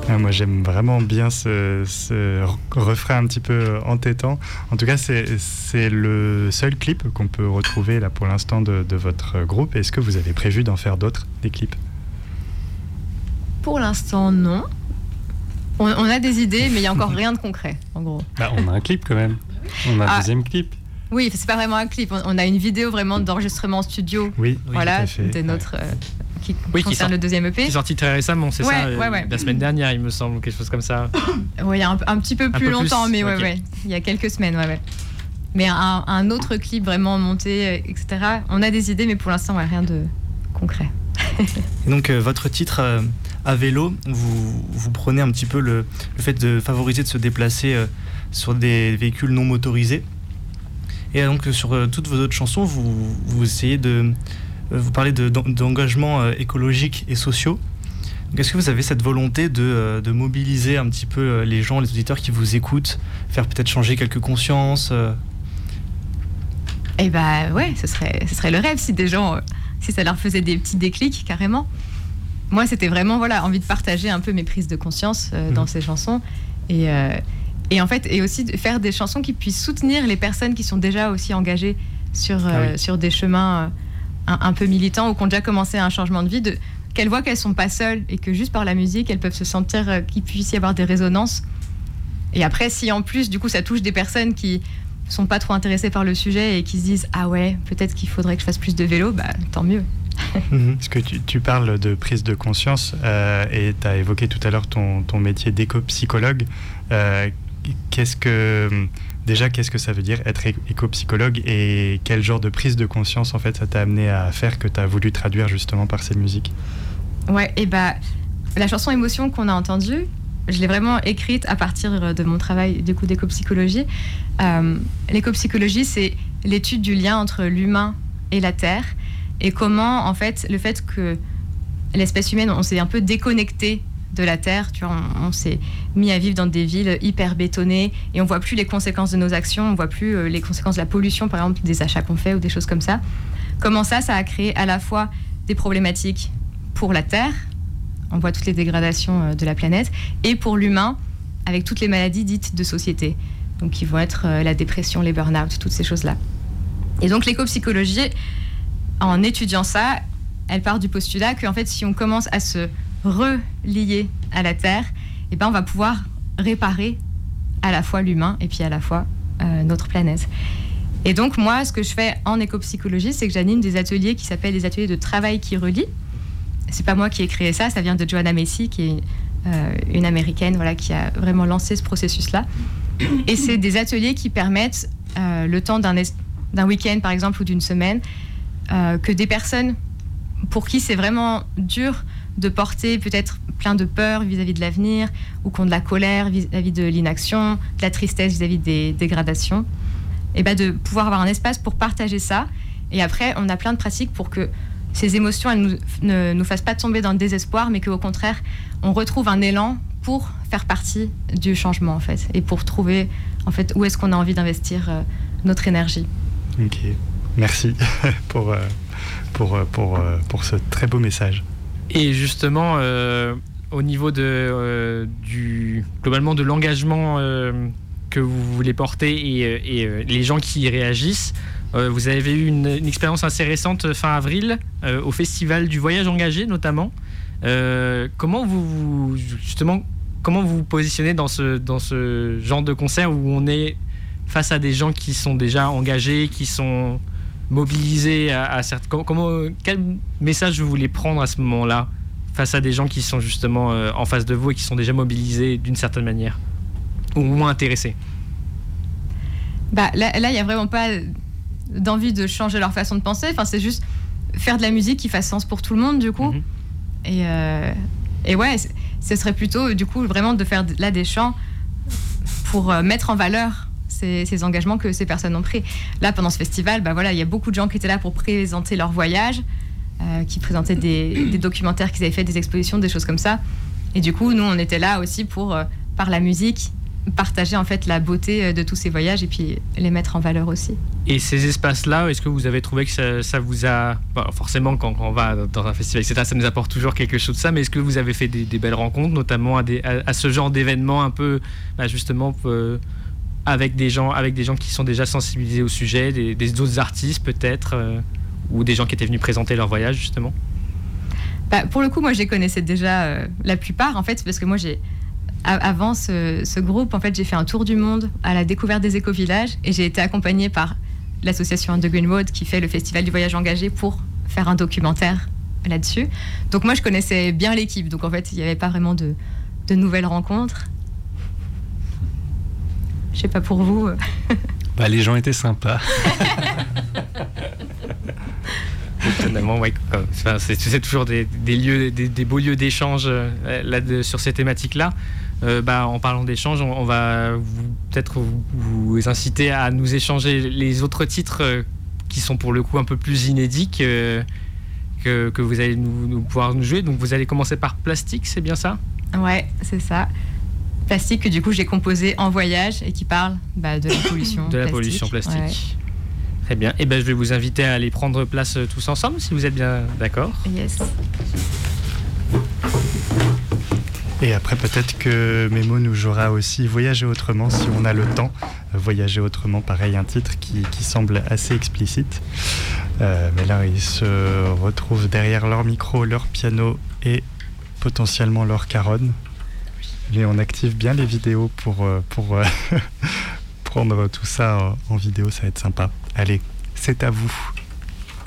Ah, moi j'aime vraiment bien ce refrain un petit peu entêtant. En tout cas c'est le seul clip qu'on peut retrouver là pour l'instant de votre groupe. Est-ce que vous avez prévu d'en faire d'autres, des clips ? Pour l'instant non. On a des idées mais il n'y a encore rien de concret en gros. Bah, on a un clip quand même. On a un deuxième clip. Oui, c'est pas vraiment un clip. On a une vidéo vraiment d'enregistrement en studio. Oui, voilà, tout à fait. de notre qui concerne le deuxième EP. Qui est sorti très récemment, c'est ça, la semaine dernière, il me semble, quelque chose comme ça. Oui, il y a un petit peu plus longtemps, mais okay. ouais, il y a quelques semaines, ouais. Mais un autre clip vraiment monté, etc. On a des idées, mais pour l'instant, rien de concret. Et donc, votre titre à vélo, vous prenez un petit peu le fait de favoriser de se déplacer sur des véhicules non motorisés. Et donc, sur toutes vos autres chansons, vous essayez de... Vous parlez d'engagement écologique et sociaux. Donc, est-ce que vous avez cette volonté de mobiliser un petit peu les gens, les auditeurs qui vous écoutent, faire peut-être changer quelques consciences Eh bah ouais, ce serait le rêve si des gens, si ça leur faisait des petits déclics carrément. Moi, c'était vraiment envie de partager un peu mes prises de conscience dans ces chansons et en fait et aussi de faire des chansons qui puissent soutenir les personnes qui sont déjà aussi engagées sur des chemins un peu militants ou qui ont déjà commencé un changement de vie, qu'elles voient qu'elles sont pas seules et que juste par la musique elles peuvent se sentir qu'il puisse y avoir des résonances. Et après, si en plus du coup ça touche des personnes qui sont pas trop intéressées par le sujet et qui se disent ah ouais, peut-être qu'il faudrait que je fasse plus de vélo, bah tant mieux. Parce que tu parles de prise de conscience et tu as évoqué tout à l'heure ton métier d'éco-psychologue. Qu'est-ce que ça veut dire être éco-psychologue et quel genre de prise de conscience en fait ça t'a amené à faire que tu as voulu traduire justement par cette musique ? Ouais, et bah la chanson Émotion qu'on a entendue, je l'ai vraiment écrite à partir de mon travail du coup d'éco-psychologie. L'éco-psychologie, c'est l'étude du lien entre l'humain et la terre et comment en fait le fait que l'espèce humaine, on s'est un peu déconnecté de la terre, tu vois, on s'est mis à vivre dans des villes hyper bétonnées et on voit plus les conséquences de nos actions, on voit plus les conséquences de la pollution, par exemple des achats qu'on fait ou des choses comme ça. Comment ça a créé à la fois des problématiques pour la terre, on voit toutes les dégradations de la planète, et pour l'humain avec toutes les maladies dites de société, donc qui vont être la dépression, les burn-out, toutes ces choses-là. Et donc l'éco-psychologie, en étudiant ça, elle part du postulat qu'en fait si on commence à se relier à la Terre, et ben on va pouvoir réparer à la fois l'humain et puis à la fois notre planète. Et donc moi, ce que je fais en éco-psychologie, c'est que j'anime des ateliers qui s'appellent les ateliers de travail qui relie. C'est pas moi qui ai créé ça vient de Joanna Macy, qui est une américaine, qui a vraiment lancé ce processus-là. Et c'est des ateliers qui permettent, le temps d'un week-end par exemple ou d'une semaine, que des personnes pour qui c'est vraiment dur de porter peut-être plein de peur vis-à-vis de l'avenir ou qui ont de la colère vis-à-vis de l'inaction, de la tristesse vis-à-vis des dégradations, et de pouvoir avoir un espace pour partager ça. Et après, on a plein de pratiques pour que ces émotions ne nous fassent pas tomber dans le désespoir, mais qu'au contraire, on retrouve un élan pour faire partie du changement, en fait, et pour trouver, en fait, où est-ce qu'on a envie d'investir notre énergie. Ok, merci pour ce très beau message. Et justement, au niveau globalement de l'engagement que vous voulez porter et les gens qui y réagissent, vous avez eu une expérience assez récente fin avril au festival du voyage engagé notamment. Comment vous vous positionnez dans ce genre de concert où on est face à des gens qui sont déjà engagés, qui sont mobilisés à certains... Quel message vous voulez prendre à ce moment-là face à des gens qui sont justement en face de vous et qui sont déjà mobilisés d'une certaine manière ou moins intéressés? Là, il n'y a vraiment pas d'envie de changer leur façon de penser. Enfin, c'est juste faire de la musique qui fasse sens pour tout le monde, du coup. Et ouais, ce serait plutôt, du coup, vraiment de faire là des chants pour mettre en valeur ces engagements que ces personnes ont pris. Là, pendant ce festival, il y a beaucoup de gens qui étaient là pour présenter leur voyage, qui présentaient des documentaires qu'ils avaient fait, des expositions, des choses comme ça. Et du coup, nous, on était là aussi pour, par la musique, partager en fait la beauté de tous ces voyages et puis les mettre en valeur aussi. Et ces espaces-là, est-ce que vous avez trouvé que ça vous a... Bon, forcément, quand on va dans un festival, etc., ça nous apporte toujours quelque chose de ça, mais est-ce que vous avez fait des belles rencontres, notamment à ce genre d'événements un peu, justement, avec des gens qui sont déjà sensibilisés au sujet, des autres artistes peut-être, ou des gens qui étaient venus présenter leur voyage, justement? Pour le coup, moi, je les connaissais déjà la plupart, en fait, parce que moi, avant ce groupe, en fait, j'ai fait un tour du monde à la découverte des éco-villages et j'ai été accompagnée par l'association The Green Road qui fait le festival du voyage engagé pour faire un documentaire là-dessus. Donc moi, je connaissais bien l'équipe. Donc en fait, il n'y avait pas vraiment de nouvelles rencontres. Je sais pas pour vous. Les gens étaient sympas. Étonnamment, ouais. C'est toujours des lieux, des beaux lieux d'échange sur ces thématiques-là. En parlant d'échange, on va peut-être vous inciter à nous échanger les autres titres qui sont pour le coup un peu plus inédits que vous allez pouvoir nous jouer. Donc vous allez commencer par Plastique, c'est bien ça? Ouais, c'est ça. Plastique que du coup j'ai composé en voyage et qui parle de la pollution de la plastique. Pollution plastique. Ouais. Très bien. Et je vais vous inviter à aller prendre place tous ensemble si vous êtes bien d'accord. Yes. Et après, peut-être que Memo nous jouera aussi Voyager autrement, si on a le temps. Voyager autrement, pareil, un titre qui semble assez explicite. Mais là, ils se retrouvent derrière leur micro, leur piano et potentiellement leur caronne. Et on active bien les vidéos pour prendre tout ça en vidéo, ça va être sympa. Allez, c'est à vous.